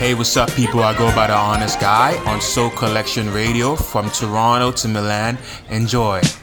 Hey, what's up, people? I go by The Honest Guy on Soul Collection Radio from Toronto to Milan. Enjoy.